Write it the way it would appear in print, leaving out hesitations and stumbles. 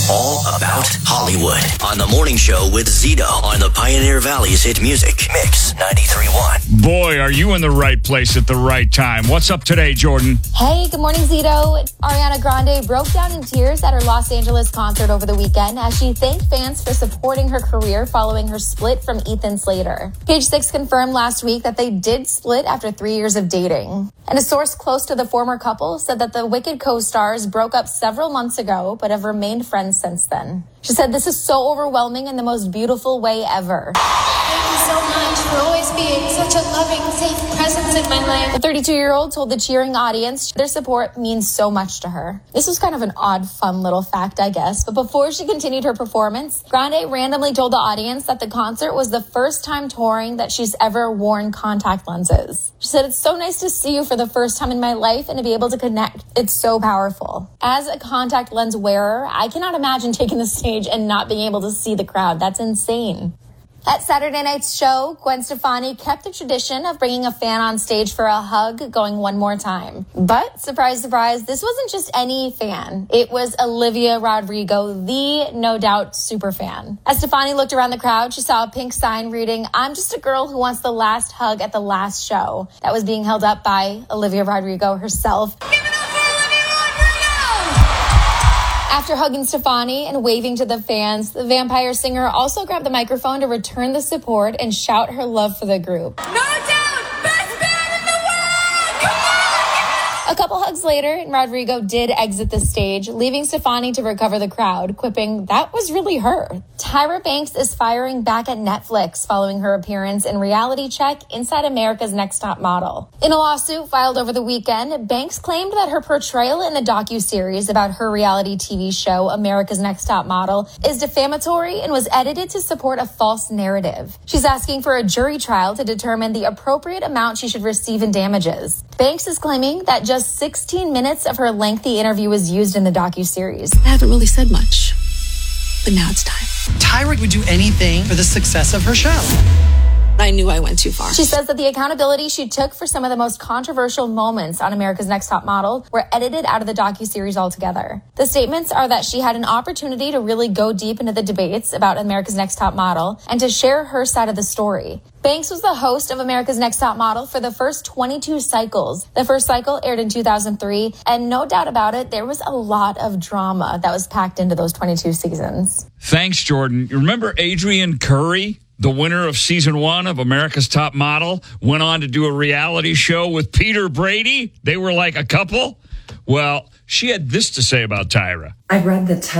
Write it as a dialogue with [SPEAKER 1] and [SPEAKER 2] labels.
[SPEAKER 1] all about Hollywood. On the morning show with Zito on the Pioneer Valley's hit music. Mix 93.1.
[SPEAKER 2] Boy, are you in the right place at the right time. What's up today, Jordan?
[SPEAKER 3] Hey, good morning, Zito. Ariana Grande broke down in tears at her Los Angeles concert over the weekend as she thanked fans for supporting her career following her split from Ethan Slater. Page Six confirmed last week that they did split after 3 years of dating. And a source close to the former couple said that the Wicked co-stars broke up several months ago, but have remained friends since then. She said, "This is so overwhelming in the most beautiful way ever.
[SPEAKER 4] Thank you so much for always being such a loving, safe presence in my life."
[SPEAKER 3] The 32-year-old told the cheering audience their support means so much to her. This was kind of an odd, fun little fact, I guess. But before she continued her performance, Grande randomly told the audience that the concert was the first time touring that she's ever worn contact lenses. She said, "It's so nice to see you for the first time in my life and to be able to connect. It's so powerful." As a contact lens wearer, I cannot imagine taking the stage and not being able to see the crowd. That's insane. At Saturday night's show, Gwen Stefani kept the tradition of bringing a fan on stage for a hug going one more time. But, surprise, surprise, this wasn't just any fan. It was Olivia Rodrigo, the, no doubt, super fan. As Stefani looked around the crowd, she saw a pink sign reading, "I'm just a girl who wants the last hug at the last show." That was being held up by Olivia Rodrigo herself. After hugging Stefani and waving to the fans, the vampire singer also grabbed the microphone to return the support and shout her love for the group.
[SPEAKER 4] No doubt, best band in the world! Come on!
[SPEAKER 3] A couple hugs later, Rodrigo did exit the stage, leaving Stefani to recover the crowd, quipping, "That was really her." Tyra Banks is firing back at Netflix following her appearance in Reality Check Inside America's Next Top Model. In a lawsuit filed over the weekend, Banks claimed that her portrayal in the docuseries about her reality TV show America's Next Top Model is defamatory and was edited to support a false narrative. She's asking for a jury trial to determine the appropriate amount she should receive in damages. Banks is claiming that just 16 minutes of her lengthy interview was used in the docuseries.
[SPEAKER 5] I haven't really said much, but now it's time.
[SPEAKER 6] Tyra would do anything for the success of her show.
[SPEAKER 5] I knew I went too far.
[SPEAKER 3] She says that the accountability she took for some of the most controversial moments on America's Next Top Model were edited out of the docuseries altogether. The statements are that she had an opportunity to really go deep into the debates about America's Next Top Model and to share her side of the story. Banks was the host of America's Next Top Model for the first 22 cycles. The first cycle aired in 2003, and no doubt about it, there was a lot of drama that was packed into those 22 seasons.
[SPEAKER 2] Thanks, Jordan. You remember Adrian Curry, the winner of season 1 of America's Top Model, went on to do a reality show with Peter Brady? They were like a couple? Well, she had this to say about Tyra.
[SPEAKER 7] I read the